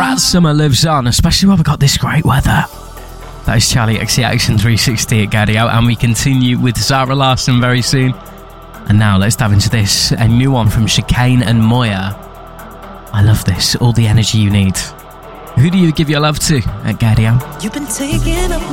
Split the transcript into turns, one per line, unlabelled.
That summer lives on, especially when we've got this great weather. That is Charlie XC Action 360 at Gaudio, and we continue with Zara Larsson very soon. And now let's dive into this, a new one from Chicane and Moya. I love this, all the energy you need. Who do you give your love to at Gaudio?
You've been taking up